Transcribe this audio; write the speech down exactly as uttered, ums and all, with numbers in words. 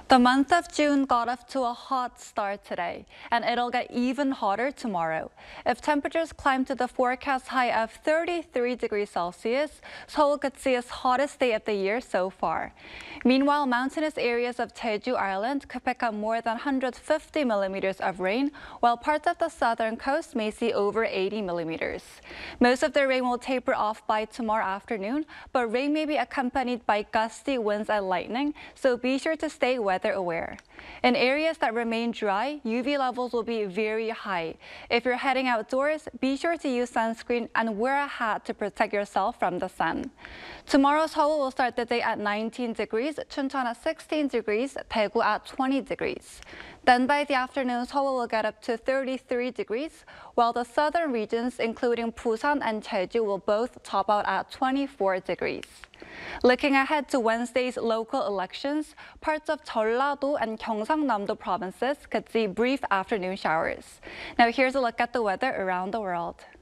The month of June got off to a hot start today, and it'll get even hotter tomorrow. If temperatures climb to the forecast high of thirty-three degrees Celsius, Seoul could see its hottest day of the year so far. Meanwhile, mountainous areas of Jeju Island could pick up more than one hundred fifty millimeters of rain, while parts of the southern coast may see over eighty millimeters. Most of the rain will taper off by tomorrow afternoon, but rain may be accompanied by gusty winds and lightning, so be sure to stay weather aware. In areas that remain dry, U V levels will be very high. If you're heading outdoors, be sure to use sunscreen and wear a hat to protect yourself from the sun. Tomorrow, Seoul will start the day at nineteen degrees, Chuncheon at sixteen degrees, Daegu at twenty degrees. Then by the afternoon, Seoul will get up to thirty-three degrees, while the southern regions, including Busan and Jeju, will both top out at twenty-four degrees. Looking ahead to Wednesday's local elections, parts of Jeollado and Gyeongsangnam-do provinces could see brief afternoon showers. Now here's a look at the weather around the world.